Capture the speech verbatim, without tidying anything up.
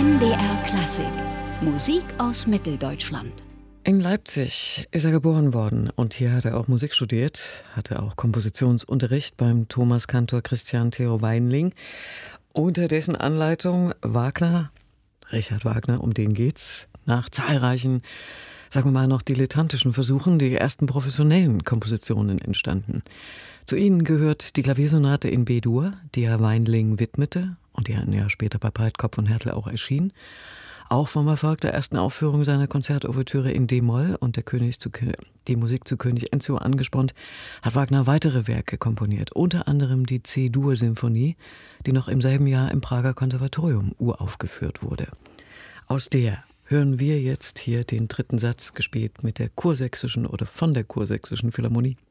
M D R Klassik. Musik aus Mitteldeutschland. In Leipzig ist er geboren worden und hier hat er auch Musik studiert, hatte auch Kompositionsunterricht beim Thomaskantor Christian Theo Weinling. Unter dessen Anleitung Wagner, Richard Wagner, um den geht's, nach zahlreichen, sagen wir mal noch dilettantischen Versuchen, die ersten professionellen Kompositionen entstanden. Zu ihnen gehört die Klaviersonate in B-Dur, die er Weinling widmete und die ein Jahr später bei Breitkopf und Härtel auch erschien. Auch vom Erfolg der ersten Aufführung seiner Konzertouvertüre in D-Moll und der König zu, die Musik zu König Enzio angespornt, hat Wagner weitere Werke komponiert, unter anderem die C-Dur-Symphonie, die noch im selben Jahr im Prager Konservatorium uraufgeführt wurde. Aus der hören wir jetzt hier den dritten Satz, gespielt mit der Kursächsischen oder von der Kursächsischen Philharmonie.